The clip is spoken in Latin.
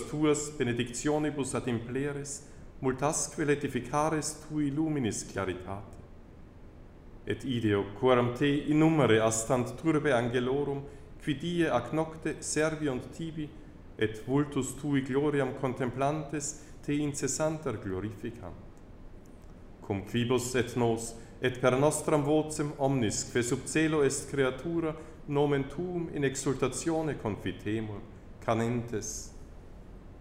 tuas benedictionibus ad impleres, multasque letificares tui luminis claritate. Et ideo, quoram te innumere astant turbe angelorum, qui die ac nocte serviunt tibi, et vultus tui gloriam contemplantes te incessanter glorificant. Cum quibus et nos, et per nostram vocem omnis, que sub celo est creatura, nomen tuum in exultatione confitemur, canentes